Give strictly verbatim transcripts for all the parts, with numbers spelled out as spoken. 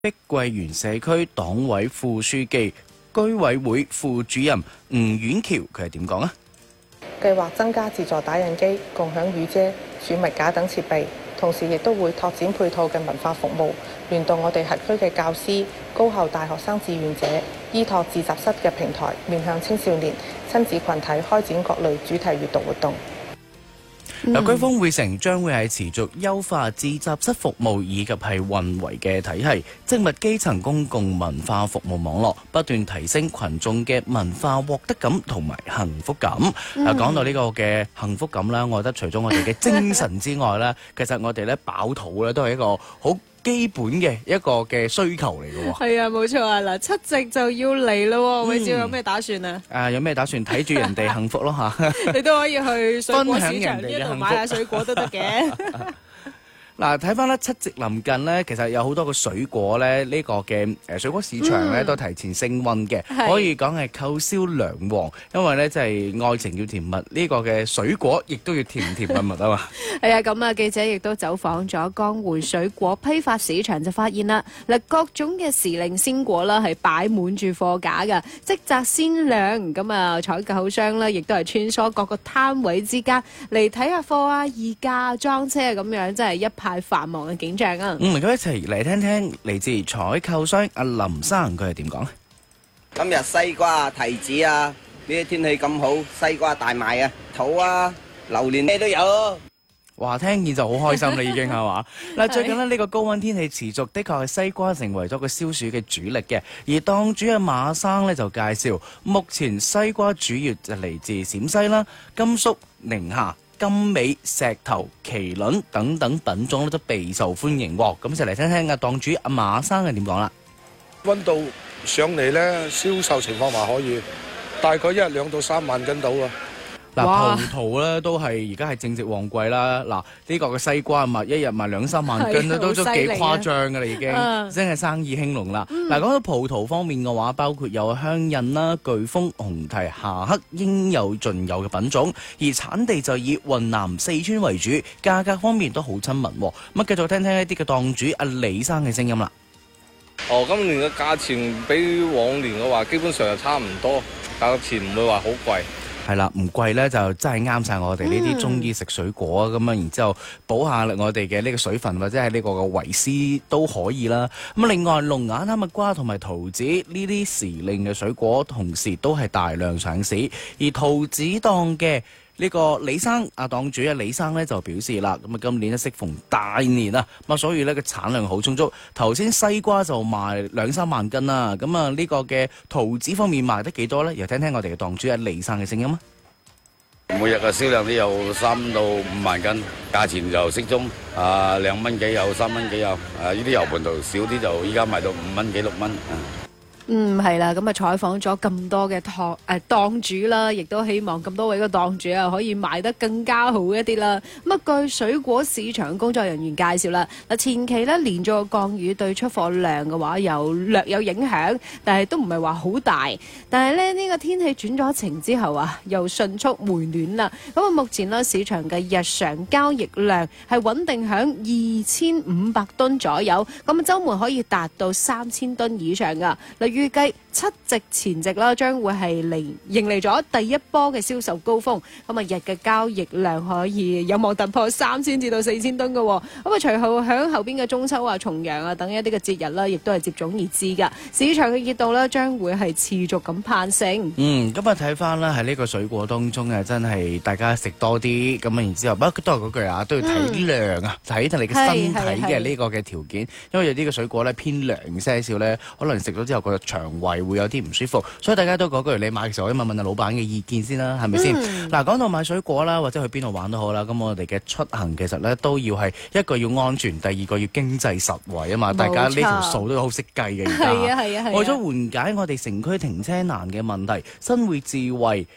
碧桂園社區黨委副書記、居委會副主任吳婉橋，佢係點講啊？ 計劃增加自助打印機、共享雨遮、儲物架等設備，同時亦都會拓展配套嘅文化服務，聯動我哋轄區嘅教師、高校大學生志願者，依託自習室嘅平台，面向青少年、親子群體開展各類主題閱讀活動。 嗱，居豐匯城將會係持續優化自習室服務以及係運維嘅體系，織密基層公共文化服務網絡，不斷提升群眾嘅文化獲得感同埋幸福感。嗱、嗯，講到呢個嘅幸福感啦，我覺得除咗我哋嘅精神之外咧，其實我哋咧飽肚咧都係一個好基本嘅一個嘅需求嚟嘅喎。 係啊，冇錯啊！嗱，七夕就要嚟咯，偉少有咩打算啊？ 誒，有咩打算？睇住人哋幸福咯嚇！ 你都可以去水果市場一度買下水果都得嘅。 嗱，睇翻咧七夕臨近咧，其實有好多個水果咧，呢個嘅誒水果市場咧都提前升溫嘅，可以講係購銷良旺，因為咧即係愛情要甜蜜，呢個嘅水果亦都要甜甜蜜蜜啊嘛。 係啊，咁啊記者亦都走訪咗江匯水果批發市場，就發現啦，嗱各種嘅時令鮮果啦係擺滿住貨架嘅，色澤鮮亮，咁啊採購商咧亦都係穿梭各個攤位之間嚟睇下貨啊、議價、裝車啊咁樣，真係一派繁忙嘅景象啊！ 嗯，咁一齊嚟聽聽嚟自採購商阿林生佢係點講？ 今日西瓜、提子啊，呢啲天氣咁好，西瓜大賣啊，桃啊、榴蓮咩都有。 哇，聽見就好開心啦，已經係嘛？嗱，最近呢，呢個高溫天氣持續，的確係西瓜成為咗個消暑嘅主力嘅。而檔主阿馬生呢，就介紹，目前西瓜主要就嚟自陝西啦、甘肅、寧夏、金尾、石頭、麒麟等等品種都備受歡迎喎。咁就嚟聽聽阿檔主阿馬生係點講啦。 溫度上嚟咧，銷售情況還可以，大概一日兩到三萬斤到啊。 嗱，葡萄咧都係而家係正值旺季啦。嗱，呢個嘅西瓜賣一日賣兩三萬斤咧，都都幾誇張㗎啦，已經真係生意興隆啦。嗱，講到葡萄方面嘅話，包括有香印啦、巨峰、紅提、夏克，應有盡有嘅品種，而產地就以雲南、四川為主，價格方面都好親民。咁啊，繼續聽聽一啲嘅檔主阿李生嘅聲音啦。 哦，今年嘅價錢比往年嘅話，基本上係差唔多，價錢唔會話好貴。 係啦，唔貴咧就真係啱晒我哋呢啲中意食水果啊咁啊，然之後補下我哋嘅呢個水分或者係呢個嘅維 C 都可以啦。咁另外龍眼、哈密瓜同埋桃子呢啲時令嘅水果，同時都係大量上市。而桃子檔嘅呢個李生啊檔主啊李生咧就表示啦，咁啊今年咧適逢大年啊，咁啊所以咧個產量好充足。頭先西瓜就賣兩三萬斤啦，咁啊呢個嘅桃子方面賣得幾多咧？又聽聽我哋嘅檔主啊李生嘅聲音啊！ 每日嘅銷量都有三到五萬斤，價錢就適中，啊兩蚊幾有，三蚊幾有，啊呢啲油盤度少啲就依家賣到五蚊幾六蚊。 嗯，係啦，咁啊採訪咗咁多嘅檔誒檔主啦，亦都希望咁多位嘅檔主啊可以賣得更加好一啲啦。咁啊，據水果市場工作人員介紹啦，嗱前期咧連續降雨對出貨量嘅話有略有影響，但係都唔係話好大。但係咧呢個天氣轉咗晴之後啊，又迅速回暖啦。咁啊，目前咧市場嘅日常交易量係穩定響二千五百噸左右，咁啊週末可以達到三千噸以上噶。例如預計七夕前夕啦，將會係嚟迎嚟咗第一波嘅銷售高峰。咁啊，日嘅交易量可以有望突破三千至到四千噸嘅。咁啊，隨後響後邊嘅中秋啊、重陽啊等一啲嘅節日啦，亦都係接踵而至噶。市場嘅熱度咧，將會係持續咁攀升。 嗯，咁啊睇翻啦，喺呢個水果當中啊，真係大家食多啲咁啊，然之後不過都係嗰句啊，都要睇量啊，睇睇你嘅身體嘅呢個嘅條件。因為有啲嘅水果咧偏涼些少咧，可能食咗之後個腸胃會有啲唔舒服，所以大家都嗰句，你買嘅時候可以問問啊老闆嘅意見先啦，係咪先？嗱、嗯，講到買水果啦，或者去邊度玩都好啦，咁我哋嘅出行其實咧都要係一個要安全，第二個要經濟實惠啊嘛，大家呢條數都好識計嘅而家。係啊係啊係。為咗緩解我哋城區停車難嘅問題，新會智慧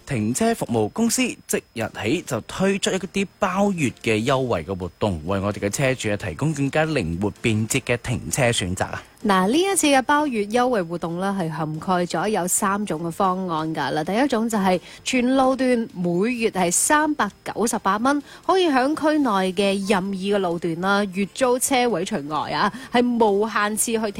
停車服務公司即日起就推出一啲包月嘅優惠嘅活動，為我哋嘅車主啊提供更加靈活便捷嘅停車選擇啊！ 嗱，呢一次嘅包月優惠活動咧，係涵蓋咗有三種嘅方案㗎啦。第一種就係全路段每月係三百九十八蚊，可以響區內嘅任意嘅路段啦，月租車位除外啊，係無限次去停